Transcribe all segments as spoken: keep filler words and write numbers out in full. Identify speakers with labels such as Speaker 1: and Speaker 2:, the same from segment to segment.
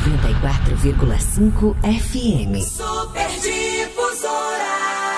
Speaker 1: noventa e quatro vírgula cinco F M.
Speaker 2: Super Difusora.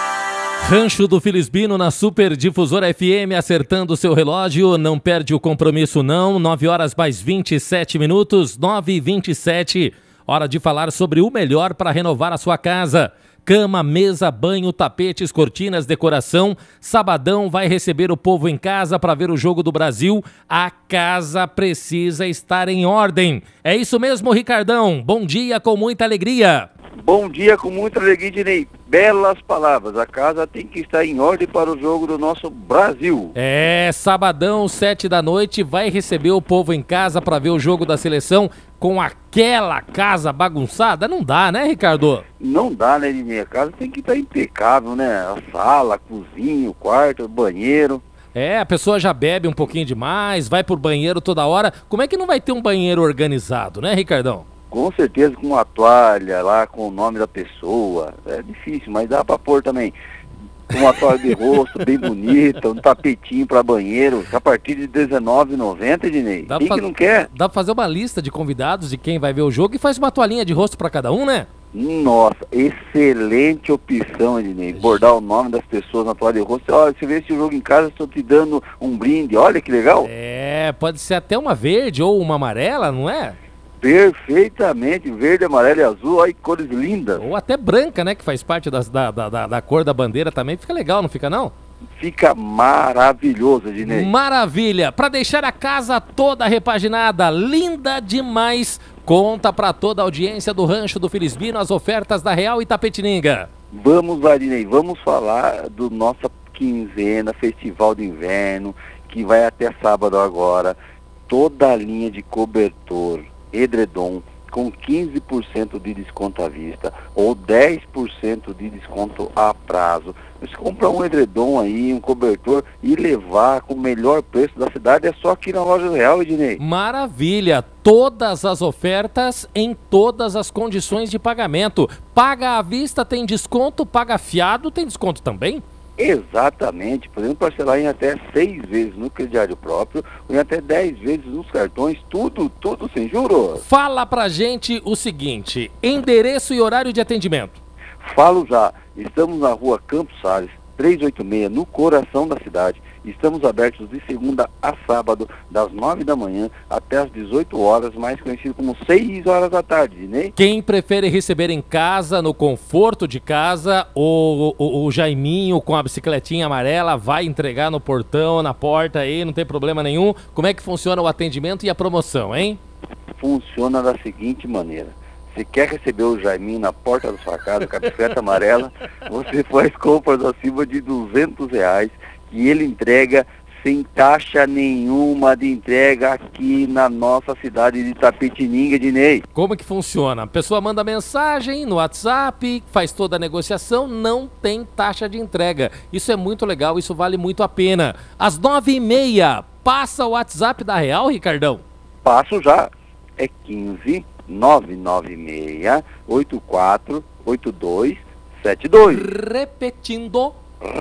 Speaker 3: Rancho do Filisbino na Super Difusora F M, acertando o seu relógio, não perde o compromisso não, nove horas mais vinte e sete minutos, nove e vinte e sete, hora de falar sobre o melhor para renovar a sua casa. Cama, mesa, banho, tapetes, cortinas, decoração. Sabadão vai receber o povo em casa para ver o jogo do Brasil. A casa precisa estar em ordem. É isso mesmo, Ricardão. Bom dia com muita alegria.
Speaker 4: Bom dia com muita alegria, Dinei. Belas palavras. A casa tem que estar em ordem para o jogo do nosso Brasil.
Speaker 3: É, sabadão, sete da noite, vai receber o povo em casa para ver o jogo da seleção com aquela casa bagunçada? Não dá, né, Ricardo?
Speaker 4: Não dá, né, Dinei? A casa tem que estar impecável, né? A sala, a cozinha, o quarto, o banheiro.
Speaker 3: É, a pessoa já bebe um pouquinho demais, vai pro banheiro toda hora. Como é que não vai ter um banheiro organizado, né, Ricardão?
Speaker 4: Com certeza com uma toalha lá, com o nome da pessoa. É difícil, mas dá pra pôr também. Uma toalha de rosto bem bonita, um tapetinho pra banheiro, a partir de dezenove reais e noventa centavos, Dinei.
Speaker 3: Dá
Speaker 4: Quem
Speaker 3: pra...
Speaker 4: que não quer?
Speaker 3: Dá pra fazer uma lista de convidados de quem vai ver o jogo e faz uma toalhinha de rosto pra cada um, né?
Speaker 4: Nossa, excelente opção, Dinei. Bordar o nome das pessoas na toalha de rosto. Olha, você vê esse jogo em casa, estou te dando um brinde. Olha que legal.
Speaker 3: É, pode ser até uma verde ou uma amarela, não é?
Speaker 4: Perfeitamente, verde, amarelo e azul, olha que cores lindas.
Speaker 3: Ou até branca, né, que faz parte das, da, da, da, da cor da bandeira também, fica legal, não fica não?
Speaker 4: Fica maravilhoso, Dinei.
Speaker 3: Maravilha, para deixar a casa toda repaginada, linda demais, conta para toda a audiência do Rancho do Filisbino as ofertas da Real Itapetininga.
Speaker 4: Vamos lá, Dinei, vamos falar do nossa quinzena, Festival de Inverno, que vai até sábado agora, toda a linha de cobertor, edredom, com quinze por cento de desconto à vista ou dez por cento de desconto a prazo. Você comprar um edredom aí, um cobertor e levar com o melhor preço da cidade, é só aqui na Loja Real, Ednei.
Speaker 3: Maravilha! Todas as ofertas em todas as condições de pagamento. Paga à vista tem desconto, paga fiado tem desconto também?
Speaker 4: Exatamente, podemos parcelar em até seis vezes no crediário próprio ou em até dez vezes nos cartões, tudo, tudo sem juros.
Speaker 3: Fala pra gente o seguinte, endereço e horário de atendimento.
Speaker 4: Falo já, estamos na rua Campos Sales, trezentos e oitenta e seis, no coração da cidade. Estamos abertos de segunda a sábado, das nove da manhã até as dezoito horas, mais conhecido como seis horas da tarde, né?
Speaker 3: Quem prefere receber em casa, no conforto de casa, o, o, o Jaiminho com a bicicletinha amarela vai entregar no portão, na porta aí, não tem problema nenhum. Como é que funciona o atendimento e a promoção, hein?
Speaker 4: Funciona da seguinte maneira. Se quer receber o Jaiminho na porta da sua casa com a bicicleta amarela, você faz compras acima de duzentos reais e ele entrega sem taxa nenhuma de entrega aqui na nossa cidade de Itapetininga, Dinei.
Speaker 3: Como que funciona? A pessoa manda mensagem no WhatsApp, faz toda a negociação, não tem taxa de entrega. Isso é muito legal, isso vale muito a pena. Às nove e meia, passa o WhatsApp da Real, Ricardão?
Speaker 4: Passo já, é quinze, nove nove seis, oito quatro oito dois sete dois.
Speaker 3: Repetindo.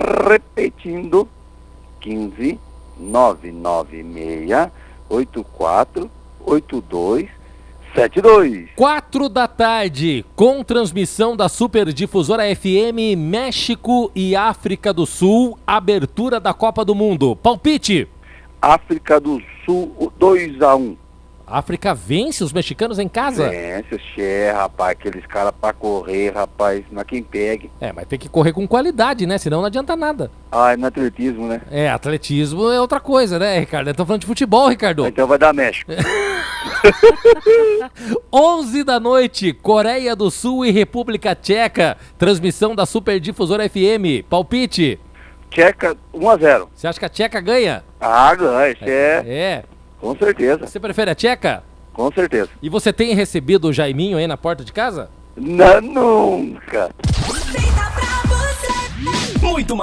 Speaker 4: Repetindo, quinze, nove nove seis, oito quatro oito dois sete dois.
Speaker 3: Quatro da tarde, com transmissão da Super Difusora F M, México e África do Sul, abertura da Copa do Mundo. Palpite.
Speaker 4: África do Sul, dois a um.
Speaker 3: África vence os mexicanos em casa?
Speaker 4: Vence, Xé, rapaz, aqueles caras pra correr, rapaz, não há quem pegue.
Speaker 3: É, mas tem que correr com qualidade, né? Senão não adianta nada.
Speaker 4: Ah, é no atletismo, né?
Speaker 3: É, atletismo é outra coisa, né, Ricardo? Estamos falando de futebol, Ricardo.
Speaker 4: Então vai dar México.
Speaker 3: onze da noite, Coreia do Sul e República Tcheca. Transmissão da Super Difusora F M. Palpite.
Speaker 4: Tcheca, um a zero.
Speaker 3: Você acha que a Tcheca ganha?
Speaker 4: Ah, ganha, Xé.
Speaker 3: É.
Speaker 4: Com certeza.
Speaker 3: Você prefere a Tcheca?
Speaker 4: Com certeza.
Speaker 3: E você tem recebido o Jaiminho aí na porta de casa?
Speaker 4: Não, nunca.
Speaker 2: Feita pra você. Muito mais.